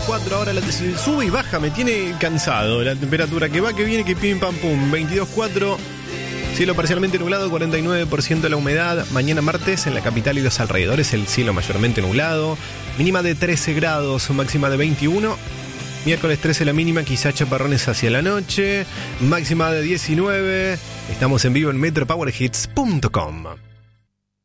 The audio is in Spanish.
22.4, ahora sube y baja, me tiene cansado la temperatura, que va, que viene, que pim pam pum. 22.4, cielo parcialmente nublado, 49% de la humedad. Mañana martes en la capital y los alrededores el cielo mayormente nublado, mínima de 13 grados, máxima de 21. Miércoles 13 la mínima, quizá chaparrones hacia la noche, máxima de 19. Estamos en vivo en metropowerhits.com.